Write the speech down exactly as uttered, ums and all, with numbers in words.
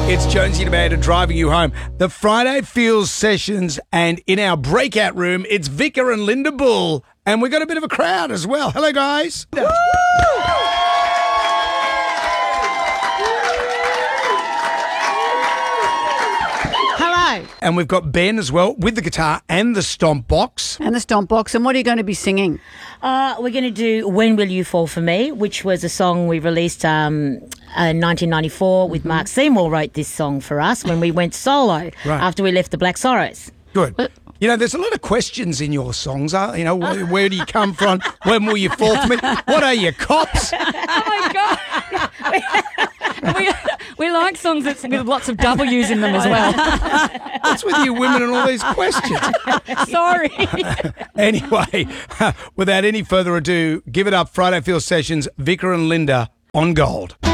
It's Jonesy and Amanda driving you home. The Friday Feels sessions, and in our breakout room, it's Vicar and Linda Bull, and we've got a bit of a crowd as well. Hello, guys. Woo! Hello. And we've got Ben as well with the guitar and the stomp box. And the stomp box. And what are you going to be singing? Uh, we're going to do When Will You Fall For Me, which was a song we released um, in nineteen ninety-four with Mark Seymour wrote this song for us when we went solo Right. after we left the Black Sorrows. Good. You know, there's a lot of questions in your songs. Uh, you know, where, where do you come from? When will you fall for me? What are you, cops? Oh my God. we, we like songs that's with lots of W's in them as well. What's with you women and all these questions? Sorry. Anyway, without any further ado, give it up, Friday Feels Sessions, Vicar and Linda on Gold.